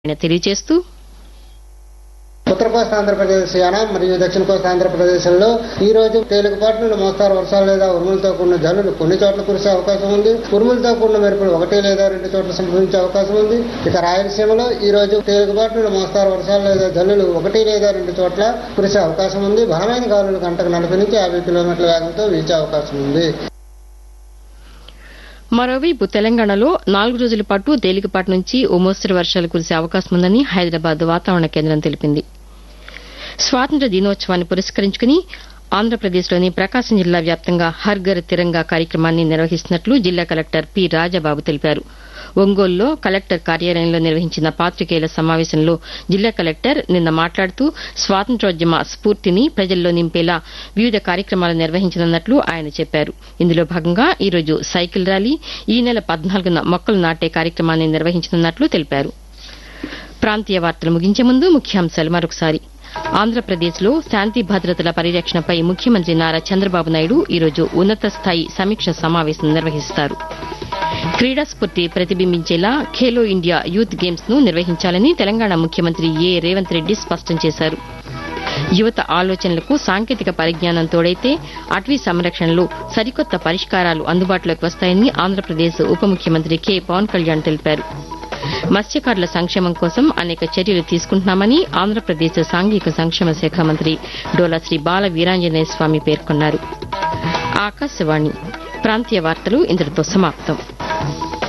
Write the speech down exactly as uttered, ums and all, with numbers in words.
ఆయన తెలియజేస్తూ ఉత్తర కోస్తా ఆంధ్రప్రదేశ్ యానం మరియు దక్షిణ కోస్తా ఆంధ్రప్రదేశ్లో ఈ రోజు తేలికపాటి నుండి మోస్తారు వర్షాలు లేదా ఉరుములతో కూడిన జల్లులు కొన్ని చోట్ల కురిసే అవకాశం ఉంది. ఉరుములతో కూడిన మెరుపులు ఒకటి లేదా రెండు చోట్ల సంభవించే అవకాశం ఉంది. ఇక రాయలసీమలో ఈ రోజు తేలికపాటి నుండి మోస్తారు వర్షాలు లేదా జల్లులు ఒకటి లేదా రెండు చోట్ల కురిసే అవకాశం ఉంది. బలమైన గాలులు గంటకు నలభై నుంచి యాభై కిలోమీటర్ల వేగంతో వీచే అవకాశం ఉంది. మరోవైపు తెలంగాణలో నాలుగు రోజుల పాటు తేలికపాటి నుంచి ఓ మోస్తరు వర్షాలు కురిసే అవకాశం ఉందని హైదరాబాద్ వాతావరణ కేంద్రం తెలిపింది. స్వాతంత్ర్య దినోత్సవాన్ని పురస్కరించుకుని ఆంధ్రప్రదేశ్లోని ప్రకాశం జిల్లా వ్యాప్తంగా హర్ ఘర్ తిరంగా కార్యక్రమాన్ని నిర్వహిస్తున్నట్లు జిల్లా కలెక్టర్ పి రాజబాబు తెలిపారు. ఒంగోలులో కలెక్టర్ కార్యాలయంలో నిర్వహించిన పాతికేయుల సమావేశంలో జిల్లా కలెక్టర్ నిన్న మాట్లాడుతూ స్వాతంత్ర్యోద్యమ స్ఫూర్తిని ప్రజల్లో నింపేలా వివిధ కార్యక్రమాలు నిర్వహించనున్నట్లు ఆయన చెప్పారు. ఇందులో భాగంగా ఈరోజు సైకిల్ ర్యాలీ, ఈ నెల పద్నాలుగున మొక్కలు నాటే కార్యక్రమాన్ని నిర్వహించనున్నట్లు తెలిపారు. ప్రాంతీయ వార్తలు ముగించే ముందు ముఖ్యాంశాలు మరొకసారి. ఆంధ్రప్రదేశ్లో శాంతి భద్రతల పరిరక్షణపై ముఖ్యమంత్రి నారా చంద్రబాబు నాయుడు ఈరోజు ఉన్నత స్థాయి సమీక్ష సమావేశం నిర్వహిస్తారు. క్రీడా స్ఫూర్తి ప్రతిబింబించేలా ఖేలో ఇండియా యూత్ గేమ్స్ ను నిర్వహించాలని తెలంగాణ ముఖ్యమంత్రి ఏ రేవంత్ రెడ్డి స్పష్టం చేశారు. యువత ఆలోచనలకు సాంకేతిక పరిజ్ఞానం తోడైతే అటవీ సంరక్షణలో సరికొత్త పరిష్కారాలు అందుబాటులోకి వస్తాయని ఆంధ్రప్రదేశ్ ఉప ముఖ్యమంత్రి కె పవన్ కళ్యాణ్ తెలిపారు. మత్స్యకారుల సంక్షేమం కోసం అనేక చర్యలు తీసుకుంటున్నామని ఆంధ్రప్రదేశ్ సాంఘిక సంక్షేమ శాఖ మంత్రి డోలా శ్రీ బాల వీరాంజనేయ స్వామి పేర్కొన్నారు. ఆకాశవాణి ప్రాంతీయ వార్తలు ఇంతటితో సమాప్తం.